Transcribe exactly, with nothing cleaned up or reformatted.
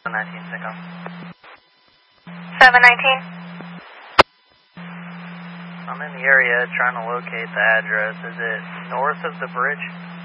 seven nineteen, Synco. seven nineteen. I'm in the area trying to locate the address. Is it north of the bridge?